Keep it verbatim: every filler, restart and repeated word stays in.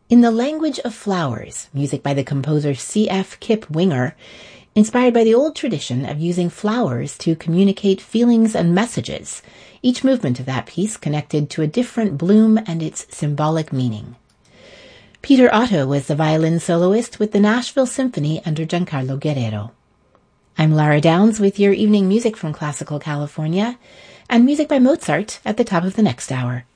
In the Language of Flowers, music by the composer C F Kip Winger, inspired by the old tradition of using flowers to communicate feelings and messages, each movement of that piece connected to a different bloom and its symbolic meaning. Peter Otto was the violin soloist with the Nashville Symphony under Giancarlo Guerrero. I'm Lara Downs with your evening music from Classical California, and music by Mozart at the top of the next hour.